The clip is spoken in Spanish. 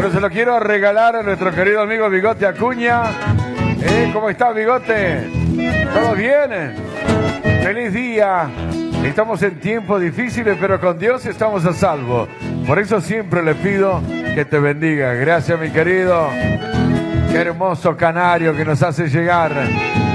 pero se lo quiero regalar a nuestro querido amigo Bigote Acuña. ¿Cómo está, Bigote? ¿Todo bien? ¡Feliz día! Estamos en tiempos difíciles, pero con Dios estamos a salvo. Por eso siempre le pido que te bendiga. Gracias, mi querido. Qué hermoso canario que nos hace llegar